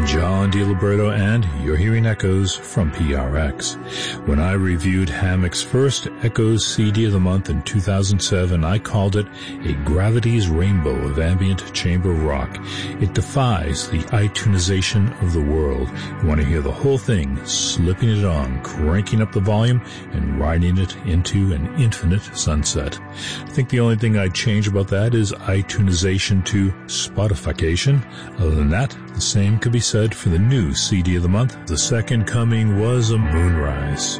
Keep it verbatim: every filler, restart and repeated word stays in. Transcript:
John DiLiberto, and you're hearing Echoes from P R X. When I reviewed Hammock's first Echoes C D of the month in two thousand seven, I called it a Gravity's Rainbow of ambient chamber rock. It defies the iTunesization of the world. You want to hear the whole thing, slipping it on, cranking up the volume, and riding it into an infinite sunset. I think the only thing I'd change about that is iTunesization to Spotification. Other than that, the same could be said for the new C D of the month. The second coming was a moonrise.